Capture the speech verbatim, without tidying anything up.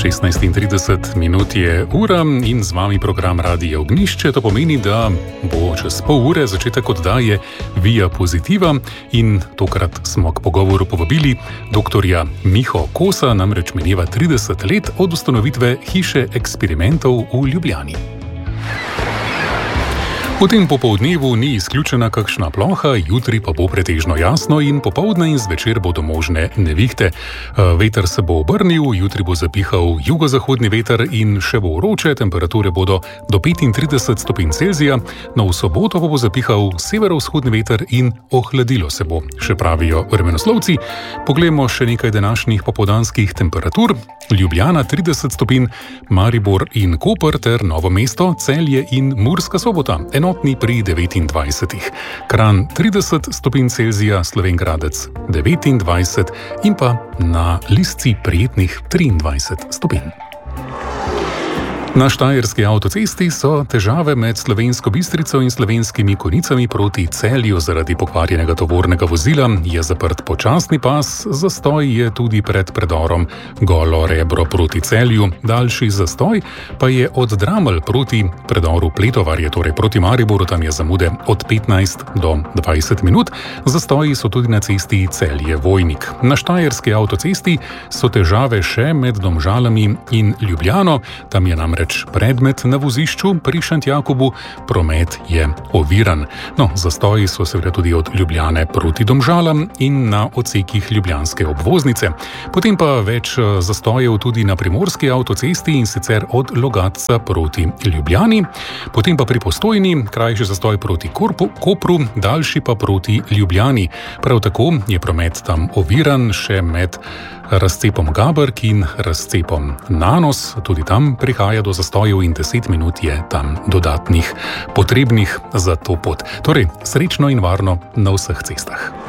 šestnajst in trideset minut je ura in z vami program Radia Ognjišče. To pomeni, da bo čez pol ure začetek oddaje Via Pozitiva in tokrat smo k pogovoru povabili doktorja Miho Kosa, namreč mineva trideset let od ustanovitve Hiše eksperimentov v Ljubljani. V tem popoldnevu ni izključena kakšna ploha, jutri pa bo pretežno jasno in popoldne in zvečer bodo možne nevihte. Veter se bo obrnil, jutri bo zapihal jugozahodni veter in še bo vroče, temperature bodo do petintrideset stopinj Celzija, no v soboto pa bo zapihal severovzhodni veter in ohladilo se bo, še pravijo vremenoslovci. Poglejmo še nekaj današnjih popoldanskih temperatur. Ljubljana trideset stopinj, Maribor in Koper ter Novo mesto, Celje in Murska Sobota, enotni pri devetindvajsetih. Kranj trideset stopinj Celzija, Slovenj Gradec devetindvajset in pa na Lisci prijetnih triindvajset stopinj. Na štajerski avtocesti so težave med Slovensko Bistrico in Slovenskimi Konjicami proti Celju zaradi pokvarjenega tovornega vozila. Je zaprt počasni pas, zastoj je tudi pred predorom Golo Rebro proti Celju. Daljši zastoj pa je od Dramelj proti predoru Pletovarje, torej proti Mariboru, tam je zamude od petnajst do dvajset minut. Zastoji so tudi na cesti Celje-Vojnik. Na štajerski avtocesti so težave še med Domžalami in Ljubljano, tam je namreč predmet na vozišču pri Šentjakobu, promet je oviran. No, zastoji so seveda tudi od Ljubljane proti Domžalam in na odsekih ljubljanske obvoznice. Potem pa več zastojev tudi na primorski avtocesti in sicer od Logatca proti Ljubljani. Potem pa pri Postojni, krajši zastoj proti Korpu, Kopru, daljši pa proti Ljubljani. Prav tako je promet tam oviran še med razcepom Gaberk in razcepom Nanos, tudi tam prihaja do zastojev in deset minut je tam dodatnih potrebnih za to pot. Torej, srečno in varno na vseh cestah.